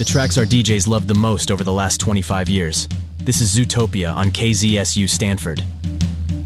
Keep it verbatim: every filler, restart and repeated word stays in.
the tracks our D Js loved the most over the last twenty-five years. This is Zootopia on K Z S U Stanford.